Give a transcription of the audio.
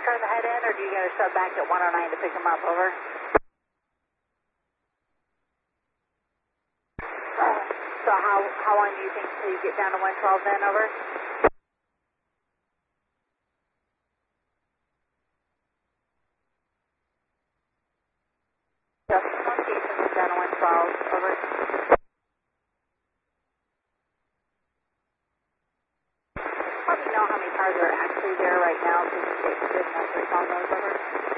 turn the head in, or do you got to shut back at 109 to pick them up? Over. So how long do you think till you get down to 112 then? Over. Just one piece and then down to 112. Over. Let me know how many cars are actually there right now, so you can get good numbers on those. Over.